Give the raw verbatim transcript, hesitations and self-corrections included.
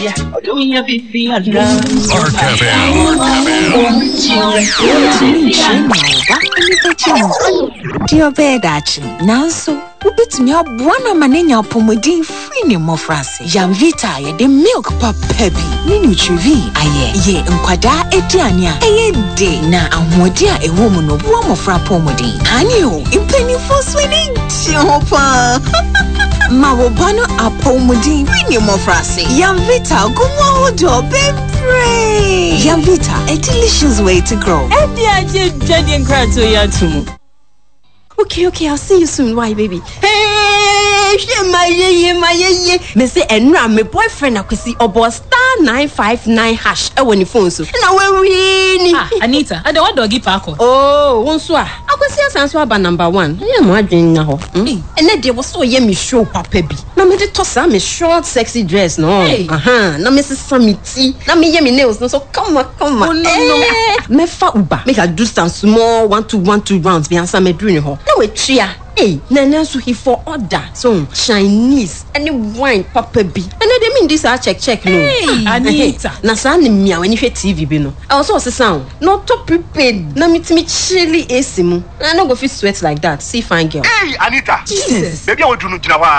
yeah. Do me a bit feel love. Arc F M. Dear bed actually. Now so ubit me up one manenya pomodin free ni mofrase. Yam Vita ye de milk pap pebi. Ni nutrivi aye ye nkwada ediania. Eye de na ahodi a ewo mu no bo mofra pomodin. Ani o impeni for sweeting chopa. Ma wo bano apomodin free ni mofrase. Yam Vita gumo odo bebre. Yam Vita, a delicious way to grow. Edia je jadi nkrato ya tumu. Okay, okay, I'll see you soon. Why, baby? Hey, she my ye my ye. Me say enra my boyfriend akwesi obo star nine five nine hash e woni phone so. Na we win. Ah, Anita, I don't want doggy parko. Oh, wonso a. Akwesi asanso aba number one. E mo adwen na ho. Ene de wo so ye me show papa bi. Na me de tossa me short sexy dress no. Aha, na me sesa me ti. Na me ye me nails no so come on, come on. Oh no no. Me fa uba. Make I do some small one two one two rounds be answer me do ni ho. We tria eh nana so he for order so Chinese any wine papa bi and they mean this I check check no hey, Anita na sa na mia when you T V bi no I also say sound not to prepared na mitimi chili esimu I no go fit sweat like that see fine girl hey Anita Jesus baby I want to know